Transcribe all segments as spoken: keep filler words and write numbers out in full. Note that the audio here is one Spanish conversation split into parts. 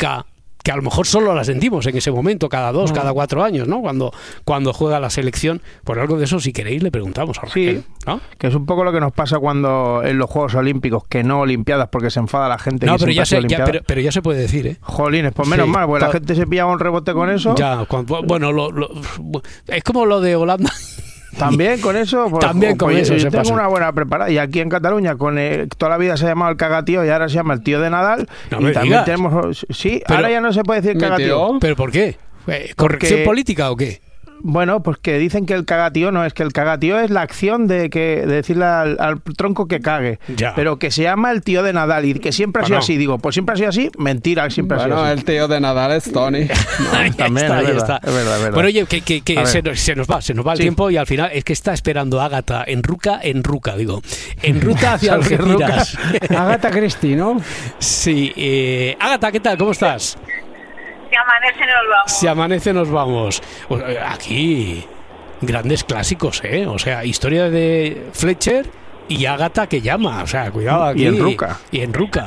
mística que a lo mejor solo la sentimos en ese momento, cada dos, mm. cada cuatro años, ¿no? Cuando, cuando juega la selección, por algo de eso, si queréis, le preguntamos a Raquel, sí, ¿no? Que es un poco lo que nos pasa cuando en los Juegos Olímpicos, que no Olimpiadas, porque se enfada la gente. No, pero ya, se, ya, pero, pero ya se puede decir, ¿eh? Jolines, pues menos sí, mal, porque to- la gente se pilla un rebote con eso. Ya, cuando, bueno, lo, lo, es como lo de Holanda. También con eso, pues, también con pues, eso. Yo se tengo pasa. una buena preparada. Y aquí en Cataluña, con el, toda la vida se ha llamado el cagatío y ahora se llama el tío de Nadal. No y me también digas. tenemos. Sí, pero, ahora ya no se puede decir cagatío. ¿Pero por qué? ¿Corrección Porque, política o qué? Bueno, pues que dicen que el cagatío no es que el cagatío es la acción de que de decirle al, al tronco que cague, ya. pero que se llama el tío de Nadal y que siempre ha sido bueno. así. Digo, pues siempre ha sido así, mentira, siempre bueno, ha sido así. El tío de Nadal es Tony. No, ahí también está, es, ahí verdad, está. es verdad, es verdad. Bueno, oye, que, que, que se, nos, se nos va, se nos va el sí. tiempo y al final es que está esperando a Ágata en ruca, en ruca, digo, en ruta hacia Algeciras. Agatha Christie, ¿no? Sí, eh, Ágata, ¿qué tal? ¿Cómo estás? Si amanece nos vamos. Si amanece nos vamos. Aquí, grandes clásicos, ¿eh? O sea, historia de Fletcher y Ágata que llama. O sea, cuidado aquí. Y en ruca. Y en ruca.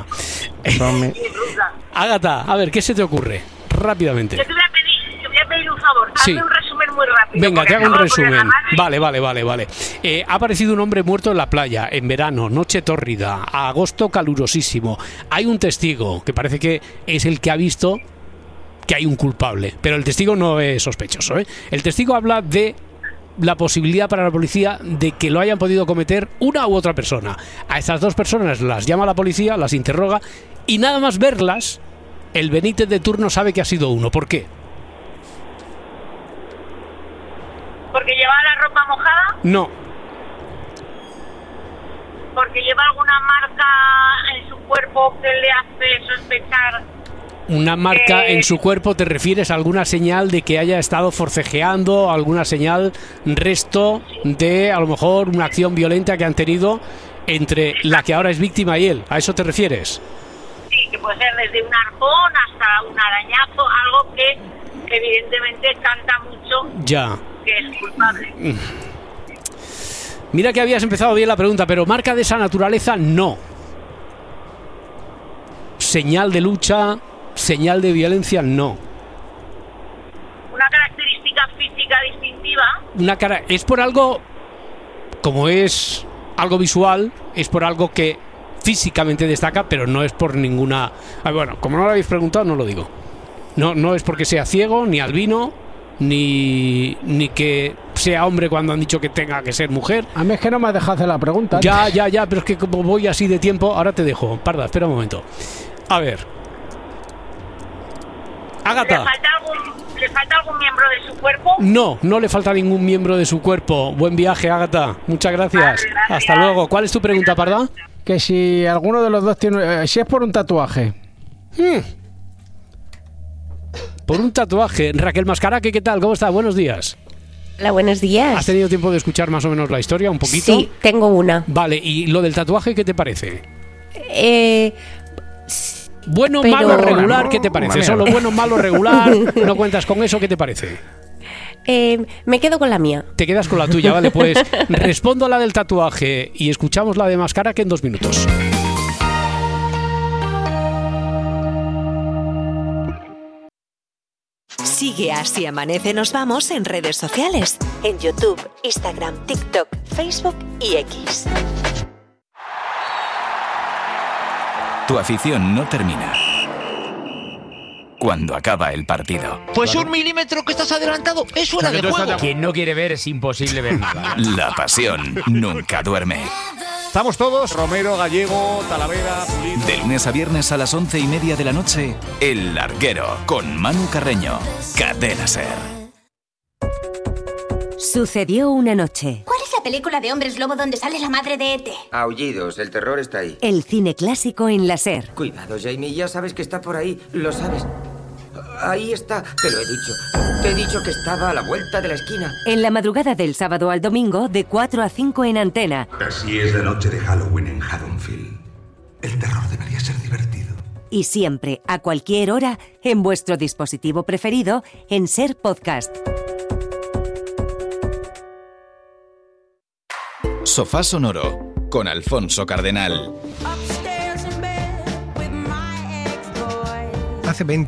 Ágata, a ver, ¿qué se te ocurre? Rápidamente. Yo te voy a pedir, te voy a pedir un favor. Sí. Hazme un resumen muy rápido. Venga, te hago un resumen. Y... Vale, vale, vale, vale. Eh, ha aparecido un hombre muerto en la playa, en verano, noche tórrida, agosto calurosísimo. Hay un testigo que parece que es el que ha visto que hay un culpable, pero el testigo no es sospechoso, ¿eh? El testigo habla de la posibilidad para la policía de que lo hayan podido cometer una u otra persona. A estas dos personas las llama la policía, las interroga y nada más verlas, el Benítez de turno sabe que ha sido uno. ¿Por qué? ¿Porque llevaba la ropa mojada? No. ¿Porque lleva alguna marca en su cuerpo que le hace sospechar? Una marca eh... en su cuerpo, ¿te refieres a alguna señal de que haya estado forcejeando, alguna señal, resto de a lo mejor una acción violenta que han tenido entre la que ahora es víctima y él? ¿A eso te refieres? Sí, que puede ser desde un arpón hasta un arañazo, algo que evidentemente canta mucho ya. que es culpable. Mira que habías empezado bien la pregunta, pero marca de esa naturaleza no. Señal de lucha, señal de violencia no. Una característica física distintiva. Una cara, es por algo, como es algo visual, es por algo que físicamente destaca, pero no es por ninguna... Bueno, como no lo habéis preguntado, no lo digo. No, no es porque sea ciego, ni albino, ni, ni que sea hombre cuando han dicho que tenga que ser mujer. A mí es que no me has dejado hacer la pregunta. Ya, ya, ya, pero es que como voy así de tiempo, ahora te dejo. Parda, espera un momento. A ver. Ágata. ¿Le falta algún, ¿Le falta algún miembro de su cuerpo? No, no le falta ningún miembro de su cuerpo. Buen viaje, Ágata. Muchas gracias. Vale, gracias. Hasta luego. ¿Cuál es tu pregunta, Parda? Que si alguno de los dos tiene... Eh, si es por un tatuaje. Hmm. Por un tatuaje. Raquel Mascaraque, ¿qué tal? ¿Cómo estás? Buenos días. Hola, buenos días. ¿Has tenido tiempo de escuchar más o menos la historia? ¿Un poquito? Sí, tengo una. Vale, ¿y lo del tatuaje qué te parece? Eh... Bueno, pero... malo, regular, ¿qué te parece? Vale. Solo bueno, malo, regular, no cuentas con eso, ¿qué te parece? Eh, me quedo con la mía. Te quedas con la tuya, vale, pues respondo a la del tatuaje y escuchamos la de Mascaraque en dos minutos. Sigue a Si Amanece Nos Vamos en redes sociales, en YouTube, Instagram, TikTok, Facebook y X. Tu afición no termina cuando acaba el partido. Pues un milímetro que estás adelantado es fuera de juego. Quien no quiere ver es imposible ver nada. La pasión nunca duerme. Estamos todos, Romero, Gallego, Talavera, Pulido. De lunes a viernes a las once y media de la noche, El Larguero, con Manu Carreño. Cadena Ser. Sucedió una noche. ¿Cuál es la película de hombres lobo donde sale la madre de E T? Aullidos, el terror está ahí. El cine clásico en la Ser. Cuidado, Jamie, ya sabes que está por ahí, lo sabes. Ahí está, te lo he dicho. Te he dicho que estaba a la vuelta de la esquina. En la madrugada del sábado al domingo, de cuatro a cinco en Antena. Así es la noche de Halloween en Haddonfield. El terror debería ser divertido. Y siempre, a cualquier hora, en vuestro dispositivo preferido, en Ser Podcast. Sofá Sonoro, con Alfonso Cardenal. Hace veinte